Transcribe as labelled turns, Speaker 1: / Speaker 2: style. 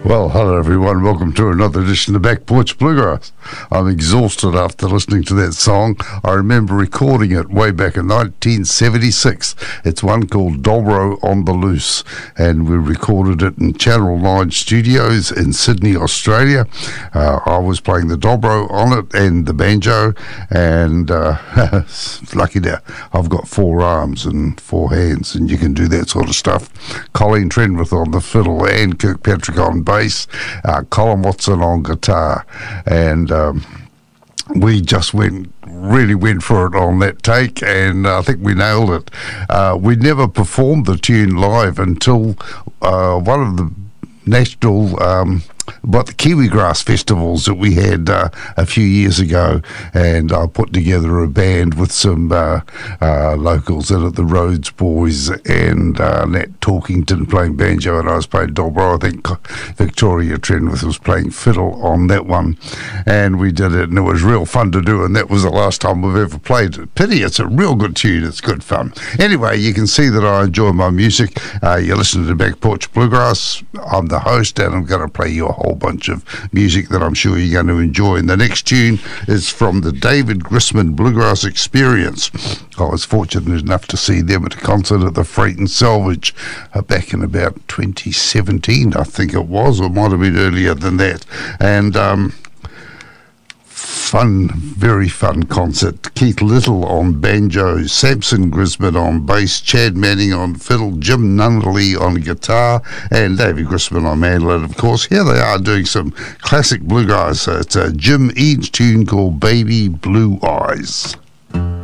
Speaker 1: Well, hello everyone. Welcome to another edition of Back Porch Bluegrass. I'm exhausted after listening to that song. I remember recording it way back in 1976. It's one called Dobro on the Loose, and we recorded it in Channel 9 Studios in Sydney, Australia. I was playing the dobro on it and the banjo, and lucky that I've got 4 arms and 4 hands, and you can do that sort of stuff. Colleen Trenwith on the fiddle and Kirkpatrick on bass. Colin Watson on guitar, and we just really went for it on that take, and I think we nailed it. We never performed the tune live until one of the national the Kiwi Grass festivals that we had a few years ago, and I put together a band with some locals in it, the Rhodes Boys and Nat Talkington playing banjo, and I was playing dobro. I think Victoria Trenwith was playing fiddle on that one, and we did it, and it was real fun to do, and that was the last time we've ever played it. Pity, it's a real good tune, it's good fun. Anyway, you can see that I enjoy my music. You're listening to Back Porch Bluegrass. I'm the host, and I'm going to play you a whole bunch of music that I'm sure you're going to enjoy. And the next tune is from the David Grisman Bluegrass Experience. I was fortunate enough to see them at a concert at the Freight and Salvage back in about 2017, I think it was, or it might have been earlier than that. And very fun concert. Keith Little on banjo, Samson Grisman on bass, Chad Manning on fiddle, Jim Nunley on guitar, and David Grisman on mandolin, of course. Here they are doing some classic bluegrass. It's a Jim Eads tune called Baby Blue Eyes.